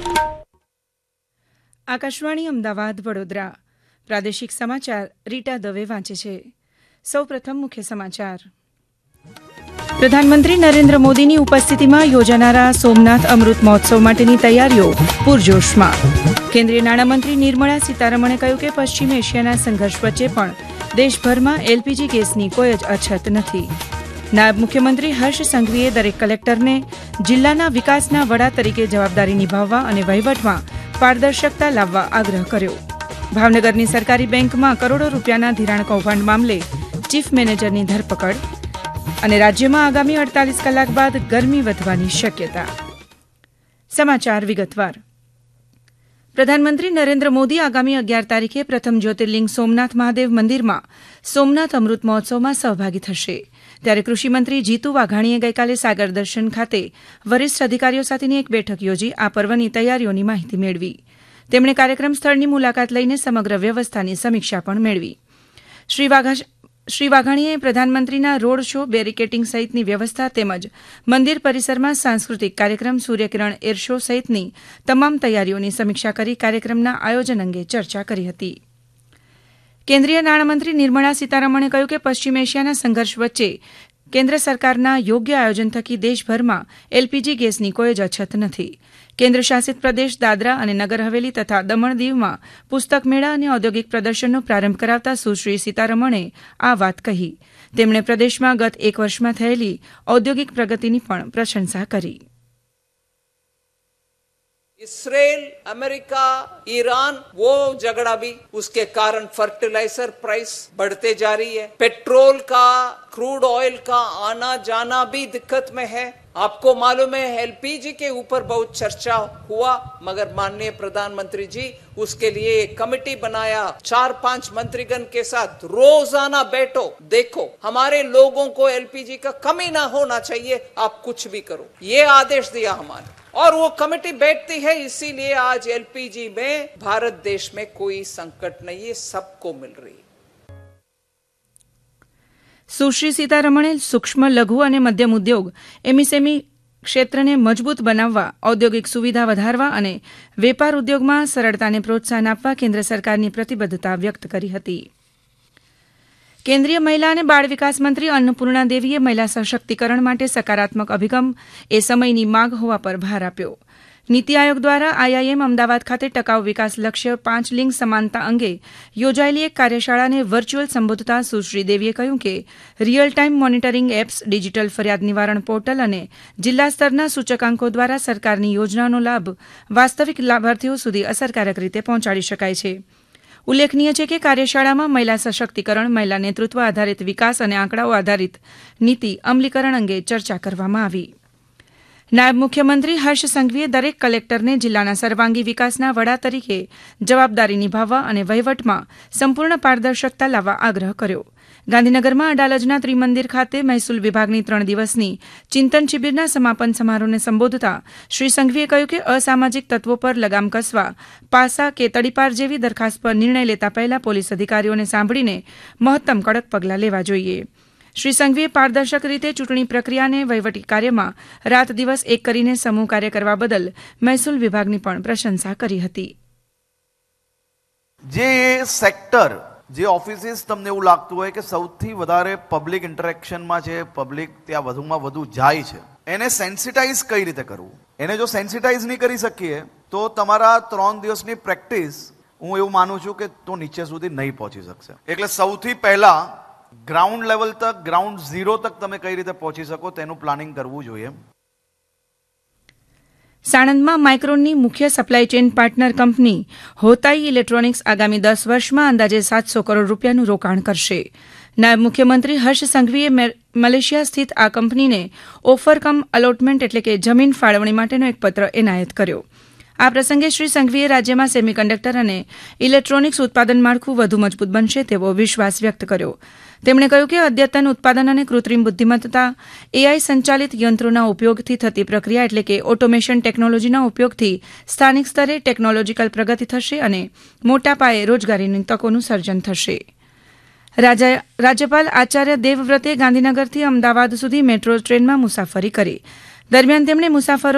આકાશવાણી અમદાવાદ વડોદરા પ્રાદેશિક સમાચાર રીટા દવે વાંચે છે. સૌપ્રથમ મુખ્ય સમાચાર. પ્રધાનમંત્રી નરેન્દ્ર મોદીની ઉપસ્થિતિમાં યોજાનારા સોમનાથ અમૃત મહોત્સવ માટેની તૈયારીઓ પૂરજોશમાં. કેન્દ્રીય નાણામંત્રી નિર્મળા સીતારમણે કહ્યું કે પશ્ચિમ એશિયાના સંઘર્ષ વચ્ચે પણ દેશભરમાં એલપીજી ગેસની કોઈ જ અછત નથી. નાયબ મુખ્યમંત્રી હર્ષ સંઘવીએ દરેક કલેક્ટરને જિલ્લાના વિકાસના વડા તરીકે જવાબદારી નિભાવવા અને વહીવટમાં પારદર્શકતા લાવવા આગ્રહ કર્યો. ભાવનગરની સરકારી બેંકમાં કરોડો રૂપિયાના ધિરાણ કૌભાંડ મામલે ચીફ મેનેજરની ધરપકડ. અને રાજ્યમાં આગામી 48 કલાક બાદ ગરમી વધવાની શક્યતા. સમાચાર વિગતવાર. પ્રધાનમંત્રી નરેન્દ્ર મોદી આગામી 11 તારીખે પ્રથમ જ્યોતિર્લિંગ સોમનાથ મહાદેવ મંદિરમાં સોમનાથ અમૃત મહોત્સવમાં સહભાગી થશે. ત્યારે કૃષિમંત્રી જીતુ વાઘાણીએ ગઈકાલે સાગર દર્શન ખાતે વરિષ્ઠ અધિકારીઓ સાથેની એક બેઠક યોજી આ પર્વની તૈયારીઓની માહિતી મેળવી. તેમણે કાર્યક્રમ સ્થળની મુલાકાત લઈને સમગ્ર વ્યવસ્થાની સમીક્ષા પણ મેળવી. શ્રી વાઘાણીએ પ્રધાનમંત્રીના રોડ શો, બેરિકેટિંગ સહિતની વ્યવસ્થા તેમજ મંદિર પરિસરમાં સાંસ્કૃતિક કાર્યક્રમ, સૂર્યકિરણ એર શો સહિતની તમામ તૈયારીઓની સમીક્ષા કરી કાર્યક્રમના આયોજન અંગે ચર્ચા કરી હતી. કેન્દ્રીય નાણામંત્રી નિર્મળા સીતારમણે કહ્યું કે પશ્ચિમ એશિયાના સંઘર્ષ વચ્ચે કેન્દ્ર સરકારના યોગ્ય આયોજન થકી દેશભરમાં એલપીજી ગેસની કોઈ જ અછત નથી. કેન્દ્ર શાસિત પ્રદેશ દાદરા અને નગર હવેલી તથા દમણ દીવમાં પુસ્તક મેળા અને ઔદ્યોગિક પ્રદર્શનનો પ્રારંભ કરાવતા સુશ્રી સીતારમણે આ વાત કહી. તેમણે પ્રદેશમાં ગત એક વર્ષમાં થયેલી ઔદ્યોગિક પ્રગતિની પણ પ્રશંસા કરી. इसराइल, अमेरिका, ईरान, वो झगड़ा भी उसके कारण फर्टिलाइजर प्राइस बढ़ते जा रही है. पेट्रोल का, क्रूड ऑयल का आना जाना भी दिक्कत में है. आपको मालूम है एलपीजी के ऊपर बहुत चर्चा हुआ, मगर माननीय प्रधानमंत्री जी उसके लिए एक कमेटी बनाया. 4-5 मंत्रीगण के साथ रोजाना बैठो, देखो हमारे लोगों को एलपीजी का कमी ना होना चाहिए, आप कुछ भी करो, ये आदेश दिया हमारे. और वो कमेटी बैठती है, इसीलिए आज एलपीजी में भारत देश में कोई संकट नहीं है, सबको मिल रही है. સુશ્રી સીતારમણે સૂક્ષ્મ, લઘુ અને મધ્યમ ઉદ્યોગ એમએસએમઈ ક્ષેત્રને મજબૂત બનાવવા, ઔદ્યોગિક સુવિધા વધારવા અને વેપાર ઉદ્યોગમાં સરળતાને પ્રોત્સાહન આપવા કેન્દ્ર સરકારની પ્રતિબદ્ધતા વ્યક્ત કરી હતી. કેન્દ્રીય મહિલા અને બાળ વિકાસ મંત્રી અન્નપૂર્ણા દેવીએ મહિલા સશક્તિકરણ માટે સકારાત્મક અભિગમ એ સમયની માંગ હોવા પર ભાર આપ્યો. નીતિ આયોગ દ્વારા આઈઆઈએમ અમદાવાદ ખાતે ટકાઉ વિકાસ લક્ષ્ય 5 લિંગ સમાનતા અંગે યોજાયેલી એક કાર્યશાળાને વર્ચ્યુઅલ સંબોધતા સુશ્રી દેવીએ કહ્યું કે real time monitoring apps, digital ફરિયાદ નિવારણ પોર્ટલ અને જિલ્લા સ્તરના સૂચકાંકો દ્વારા સરકારની યોજનાઓનો લાભ વાસ્તવિક લાભાર્થીઓ સુધી અસરકારક રીતે પહોંચાડી શકાય છે. ઉલ્લેખનીય છે કે કાર્યશાળામાં મહિલા સશક્તિકરણ, મહિલા નેતૃત્વ આધારિત વિકાસ અને આંકડાઓ આધારિત નીતિ અમલીકરણ અંગે ચર્ચા કરવામાં આવી. નાયબ મુખ્યમંત્રી હર્ષ સંઘવીએ દરેક કલેક્ટરને જિલ્લાના સર્વાંગી વિકાસના વડા તરીકે જવાબદારી નિભાવવા અને વહીવટમાં સંપૂર્ણ પારદર્શકતા લાવવા આગ્રહ કર્યો. ગાંધીનગરમાં અડાલજના ત્રિમંદિર ખાતે મહેસૂલ વિભાગની 3 દિવસની ચિંતન શિબિરના સમાપન સમારોહને સંબોધતા શ્રી સંઘવીએ કહ્યું કે અસામાજિક તત્વો પર લગામ કસવા, પાસા કે તડીપાર જેવી દરખાસ્ત પર નિર્ણય લેતા પહેલા પોલીસ અધિકારીઓને સાંભળીને મહત્તમ કડક પગલાં લેવા જોઈએ. શ્રી સંઘવીએ પારદર્શક રીતે ચૂંટણી પ્રક્રિયાને વહીવટી કાર્યમાં રાત દિવસ એક કરીને સમૂહ કાર્ય કરવા બદલ મહેસૂલ વિભાગની પણ પ્રશંસા કરી હતી. જે સેક્ટર, જે ઓફિસીસ તમને એવું લાગતું હોય કે સૌથી વધારે પબ્લિક ઇન્ટરેક્શનમાં છે, પબ્લિક ત્યાં વધુમાં વધુ જાય છે, એને સેન્સિટાઇઝ કઈ રીતે કરવું? એને જો સેન્સિટાઇઝ નહીં કરી શકીએ તો તમારા 3 દિવસની પ્રેક્ટિસ હું એવું માનું છું કે તો નીચે સુધી નહીં પહોંચી શકશે. એટલે સૌથી પહેલા ગ્રાઉન્ડ લેવલ તક, ગ્રાઉન્ડ ઝીરો તક તમે કઈ રીતે પહોંચી શકો તેનું પ્લાનિંગ કરવું જોઈએ. સાણંદમાં માઇક્રોનની મુખ્ય supply chain partner company હોતાઈ electronics આગામી 10 વર્ષમાં અંદાજે 700 કરોડ રૂપિયાનું રોકાણ કરશે. નાયબ મુખ્યમંત્રી હર્ષ સંઘવીએ મલેશિયા સ્થિત આ કંપનીને ઓફર કમ અલોટમેન્ટ એટલે કે જમીન ફાળવણી માટેનો એક પત્ર એનાયત કર્યો. આ પ્રસંગે શ્રી સંઘવીએ રાજ્યમાં સેમિકન્ડક્ટર અને ઇલેક્ટ્રોનિક્સ ઉત્પાદન માળખું વધુ મજબૂત બનશે તેવો વિશ્વાસ વ્યક્ત કર્યો. તેમણે કહ્યું કે અદ્યતન ઉત્પાદન અને કૃત્રિમ બુદ્ધિમત્તા, એઆઈ સંચાલિત યંત્રોના ઉપયોગથી થતી પ્રક્રિયા એટલે કે ઓટોમેશન ટેકનોલોજીના ઉપયોગથી સ્થાનિક સ્તરે ટેકનોલોજીકલ પ્રગતિ થશે અને મોટા પાયે રોજગારીની તકોનું સર્જન થશે. રાજ્યપાલ આચાર્ય દેવવ્રતે ગાંધીનગરથી અમદાવાદ સુધી મેટ્રો ટ્રેનમાં મુસાફરી કરી. દરમિયાન તેમણે મુસાફરો